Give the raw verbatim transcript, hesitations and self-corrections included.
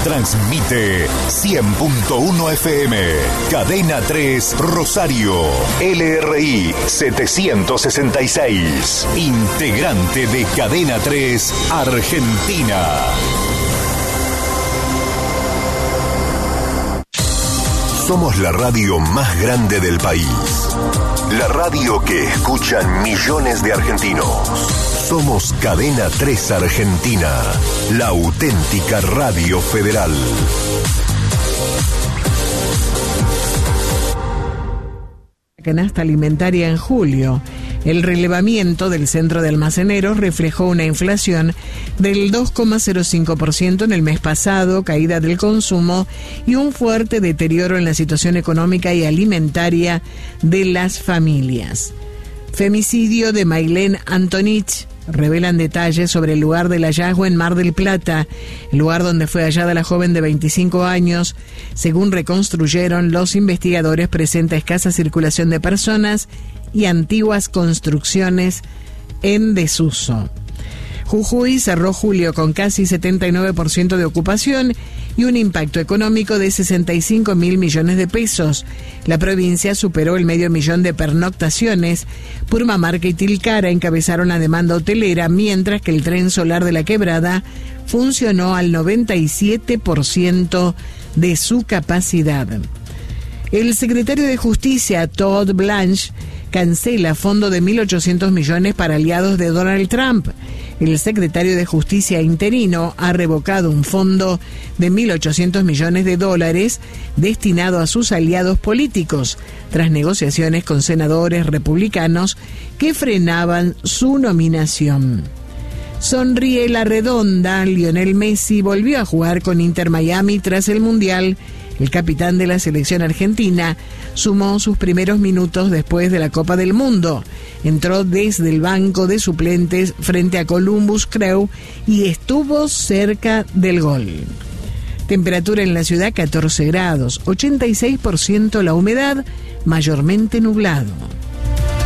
Transmite cien punto uno F M. Cadena tres Rosario. L R I setecientos sesenta y seis. Integrante de Cadena tres Argentina. Somos la radio más grande del país. La radio que escuchan millones de argentinos. Somos Cadena tres Argentina, la auténtica radio federal. Canasta alimentaria en julio. El relevamiento del Centro de Almaceneros reflejó una inflación del dos coma cero cinco por ciento en el mes pasado, caída del consumo y un fuerte deterioro en la situación económica y alimentaria de las familias. Femicidio de Maylene Antonich. Revelan detalles sobre el lugar del hallazgo en Mar del Plata, el lugar donde fue hallada la joven de veinticinco años. Según reconstruyeron los investigadores, presenta escasa circulación de personas y antiguas construcciones en desuso. Jujuy cerró julio con casi setenta y nueve por ciento de ocupación y un impacto económico de sesenta y cinco mil millones de pesos. La provincia superó el medio millón de pernoctaciones. Purmamarca y Tilcara encabezaron la demanda hotelera, mientras que el tren solar de la Quebrada funcionó al noventa y siete por ciento de su capacidad. El secretario de Justicia, Todd Blanche, cancela fondo de mil ochocientos millones para aliados de Donald Trump. El secretario de Justicia interino ha revocado un fondo de mil ochocientos millones de dólares destinado a sus aliados políticos, tras negociaciones con senadores republicanos que frenaban su nominación. Sonríe la redonda. Lionel Messi volvió a jugar con Inter Miami tras el Mundial. El capitán de la selección argentina sumó sus primeros minutos después de la Copa del Mundo. Entró desde el banco de suplentes frente a Columbus Crew y estuvo cerca del gol. Temperatura en la ciudad catorce grados, ochenta y seis por ciento la humedad, mayormente nublado.